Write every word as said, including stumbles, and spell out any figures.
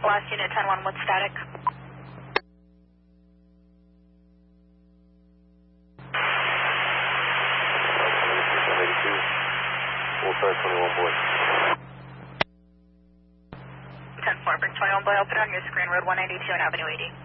Last unit ten one with static. We'll start twenty-one boy. ten four, bring twenty-one boy, I'll put it on your screen, road one ninety-two and Avenue eighty.